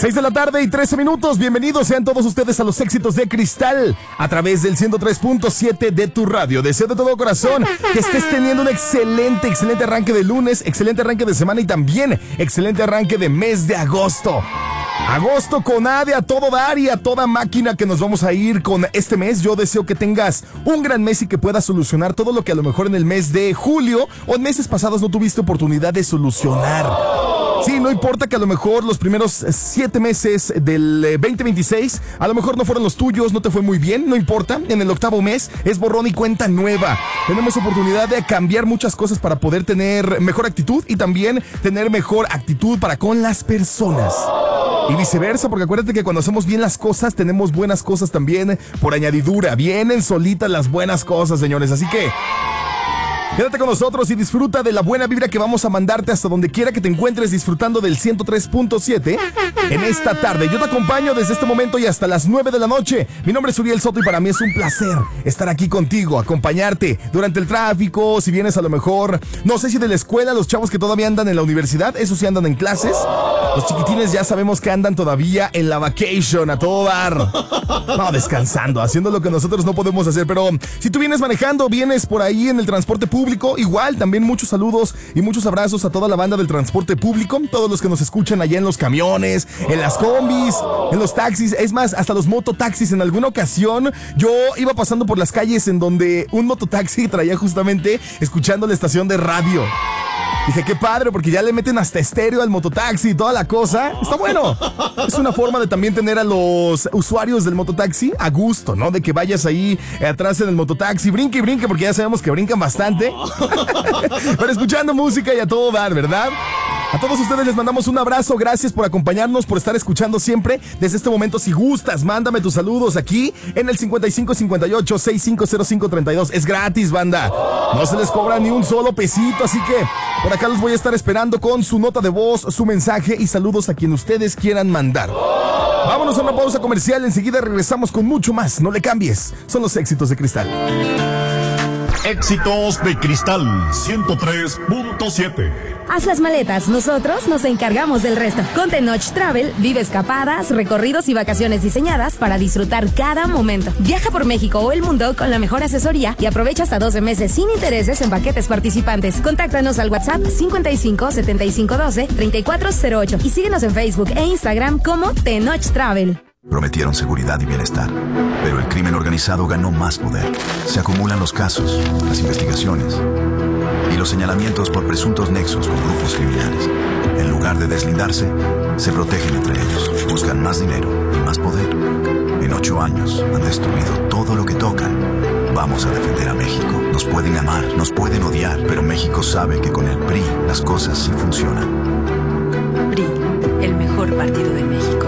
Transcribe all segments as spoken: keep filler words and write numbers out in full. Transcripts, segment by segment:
seis de la tarde y trece minutos. Bienvenidos sean todos ustedes a los éxitos de Cristal a través del ciento tres punto siete de tu radio. Deseo de todo corazón que estés teniendo un excelente, excelente arranque de lunes, excelente arranque de semana y también excelente arranque de mes de agosto. Agosto con A de a todo dar y a toda máquina que nos vamos a ir con este mes. Yo deseo que tengas un gran mes y que puedas solucionar todo lo que a lo mejor en el mes de julio o en meses pasados no tuviste oportunidad de solucionar. Sí, no importa que a lo mejor los primeros siete meses del veinte veintiséis a lo mejor no fueron los tuyos, no te fue muy bien, no importa. En el octavo mes es borrón y cuenta nueva. Tenemos oportunidad de cambiar muchas cosas para poder tener mejor actitud y también tener mejor actitud para con las personas. Y viceversa, porque acuérdate que cuando hacemos bien las cosas, tenemos buenas cosas también por añadidura. Vienen solitas las buenas cosas, señores. Así que quédate con nosotros y disfruta de la buena vibra que vamos a mandarte hasta donde quiera que te encuentres disfrutando del ciento tres punto siete en esta tarde. Yo te acompaño desde este momento y hasta las nueve de la noche. Mi nombre es Uriel Soto y para mí es un placer estar aquí contigo, acompañarte durante el tráfico, si vienes a lo mejor, no sé si de la escuela, los chavos que todavía andan en la universidad, esos sí andan en clases. Los chiquitines ya sabemos que andan todavía en la vacation, a todo dar. No, descansando, haciendo lo que nosotros no podemos hacer. Pero si tú vienes manejando, vienes por ahí en el transporte público, igual, también muchos saludos y muchos abrazos a toda la banda del transporte público, todos los que nos escuchan allá en los camiones, en las combis, en los taxis, es más, hasta los mototaxis. En alguna ocasión yo iba pasando por las calles en donde un mototaxi traía justamente escuchando la estación de radio. Dije, qué padre, porque ya le meten hasta estéreo al mototaxi y toda la cosa. Está bueno. Es una forma de también tener a los usuarios del mototaxi a gusto, ¿no? De que vayas ahí atrás en el mototaxi, brinque y brinque, porque ya sabemos que brincan bastante. Pero escuchando música y a todo dar, ¿verdad? A todos ustedes les mandamos un abrazo, gracias por acompañarnos, por estar escuchando siempre. Desde este momento, si gustas, mándame tus saludos aquí en el cincuenta y cinco cincuenta y ocho sesenta y cinco cero cinco treinta y dos. Es gratis, banda. No se les cobra ni un solo pesito, así que por acá los voy a estar esperando con su nota de voz, su mensaje y saludos a quien ustedes quieran mandar. Vámonos a una pausa comercial, enseguida regresamos con mucho más. No le cambies, son los éxitos de Cristal. Éxitos de Cristal ciento tres punto siete. Haz las maletas, nosotros nos encargamos del resto. Con Tenoch Travel, vive escapadas, recorridos y vacaciones diseñadas para disfrutar cada momento. Viaja por México o el mundo con la mejor asesoría y aprovecha hasta doce meses sin intereses en paquetes participantes. Contáctanos al WhatsApp cincuenta y cinco setenta y cinco doce treinta y cuatro cero ocho y síguenos en Facebook e Instagram como Tenoch Travel. Prometieron seguridad y bienestar, pero el crimen organizado ganó más poder. Se acumulan los casos, las investigaciones y los señalamientos por presuntos nexos con grupos criminales. En lugar de deslindarse, se protegen entre ellos, buscan más dinero y más poder. En ocho años han destruido todo lo que tocan. Vamos a defender a México. Nos pueden amar, nos pueden odiar, pero México sabe que con el P R I las cosas sí funcionan. P R I, el mejor partido de México.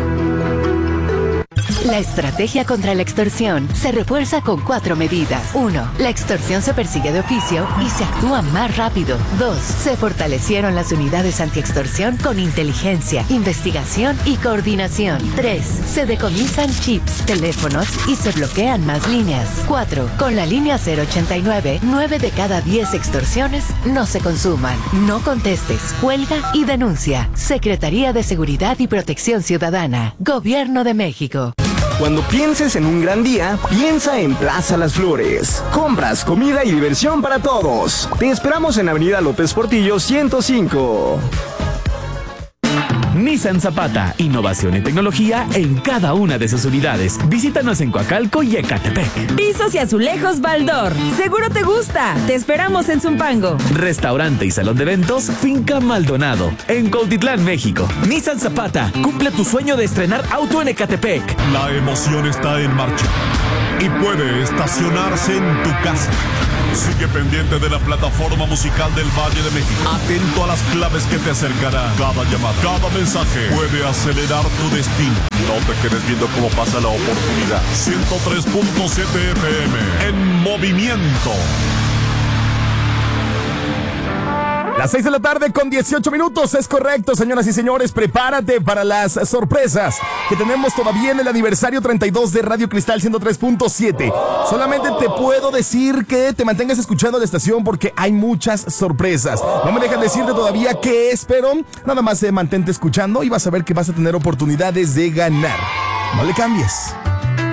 La estrategia contra la extorsión se refuerza con cuatro medidas. Uno, la extorsión se persigue de oficio y se actúa más rápido. Dos, se fortalecieron las unidades antiextorsión con inteligencia, investigación y coordinación. Tres, se decomisan chips, teléfonos y se bloquean más líneas. Cuatro, con la línea cero ochenta y nueve, nueve de cada diez extorsiones no se consuman. No contestes, cuelga y denuncia. Secretaría de Seguridad y Protección Ciudadana. Gobierno de México. Cuando pienses en un gran día, piensa en Plaza Las Flores. Compras, comida y diversión para todos. Te esperamos en Avenida López Portillo ciento cinco. Nissan Zapata, innovación y tecnología en cada una de sus unidades. Visítanos en Coacalco y Ecatepec. Pisos y azulejos Baldor. Seguro te gusta. Te esperamos en Zumpango. Restaurante y salón de eventos Finca Maldonado, en Cuautitlán, México. Nissan Zapata, cumple tu sueño de estrenar auto en Ecatepec. La emoción está en marcha y puede estacionarse en tu casa. Sigue pendiente de la plataforma musical del Valle de México. Atento a las claves que te acercará. Cada llamada, cada mensaje puede acelerar tu destino. No te quedes viendo cómo pasa la oportunidad. ciento tres punto siete F M en movimiento. Las seis de la tarde con dieciocho minutos, es correcto, señoras y señores, prepárate para las sorpresas que tenemos todavía en el aniversario treinta y dos de Radio Cristal ciento tres punto siete. Solamente te puedo decir que te mantengas escuchando la estación porque hay muchas sorpresas. No me dejan decirte todavía qué es, pero nada más eh, mantente escuchando y vas a ver que vas a tener oportunidades de ganar. No le cambies.